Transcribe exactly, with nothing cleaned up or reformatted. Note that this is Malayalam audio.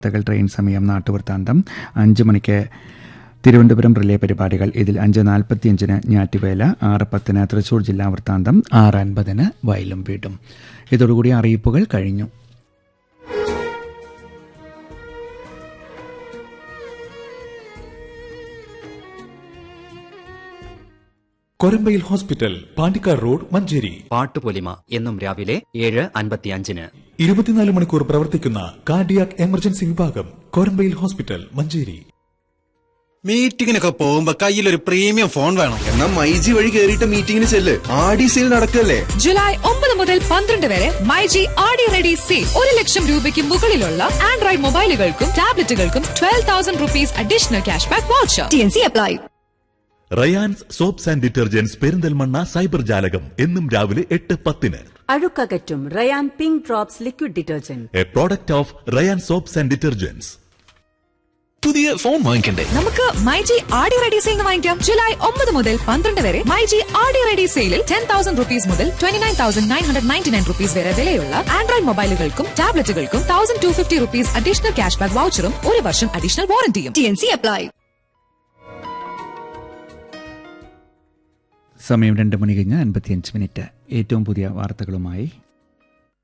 വാർത്തകൾ, ട്രെയിൻ സമയം, നാട്ടുവൃത്താന്തം. അഞ്ച് മണിക്ക് തിരുവനന്തപുരം റിലേ പരിപാടികൾ. ഇതിൽ അഞ്ച് നാൽപ്പത്തിയഞ്ചിന് ഞാറ്റുവേല, ആറ് പത്തിന് തൃശൂർ ജില്ലാ വൃത്താന്തം, ആറ് അൻപതിന് വയലും വീടും. ഇതോടുകൂടി അറിയിപ്പുകൾ കഴിഞ്ഞു. Korambayil hospital, Pandikkad road, Manjeri. പാട്ടുപൊലിമ എന്നും രാവിലെ ഏഴ് അൻപത്തിയഞ്ചിന്. ഇരുപത്തിനാല് മണിക്കൂർ പ്രവർത്തിക്കുന്ന കാർഡിയാക് എമർജൻസി വിഭാഗം, കൊരമ്പയിൽ ഹോസ്പിറ്റൽ, മഞ്ചേരി. മീറ്റിങ്ങിനൊക്കെ പോകുമ്പോ കയ്യിലൊരു പ്രീമിയം ഫോൺ വേണം. എന്നാ മൈജി വഴി കേറിയിട്ട് മീറ്റിംഗിന് ചെല്ല്. ആടി സെയിൽ നടക്കല്ലേ. ജൂലൈ ഒമ്പത് മുതൽ പന്ത്രണ്ട് വരെ മൈജി ആടി റെഡി സെയിൽ. ഒരു ലക്ഷം രൂപയ്ക്ക് മുകളിലുള്ള Android മൊബൈലുകൾക്കും ടാബ്ലറ്റുകൾക്കും twelve thousand rupees additional cash back voucher. T N C apply. Rayan's soaps and detergents Perinthalmanna cyber ജാലകം എന്നും രാവിലെ എട്ട് പത്തിന്. അഴുക്കകറ്റും Ryan pink drops liquid detergent, A product of Ryan soaps and detergents. പുതിയ ഫോൺ വാങ്ങിക്കണ്ടേ? നമുക്ക് മൈജി ആടി റെഡി സെയിൽ വാങ്ങിക്കാം. ജൂലൈ ഒമ്പത് മുതൽ പന്ത്രണ്ട് വരെ മൈജി ആടി റെഡി സെയിലിൽ ടെൻ തൗസൻഡ് റുപ്പീസ് മുതൽ twenty nine thousand nine hundred ninety nine rupees വരെ വിലയുള്ള Android മൊബൈലുകൾക്കും ടാബ്ലറ്റുകൾക്കും thousand two fifty rupees additional cash back വൗച്ചറും ഒരു വർഷം additional വാറന്റിയും. T N C apply. സമയം രണ്ട് മണി കഴിഞ്ഞ് അൻപത്തിയഞ്ച് മിനിറ്റ്. ഏറ്റവും പുതിയ വാർത്തകളുമായി